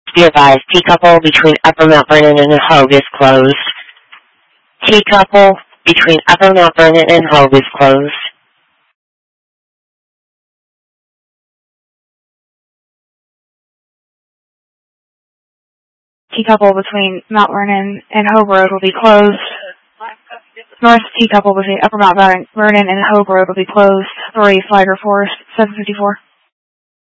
Be advised, T-couple between Upper Mount Vernon and Hogue is closed. T-couple between Upper Mount Vernon and Hogue is closed. T-couple between Mount Vernon and Hogue Road will be closed. North T-couple between Upper Mount Vernon and Hogue Road will be closed. Authority Flagler Forest, 754.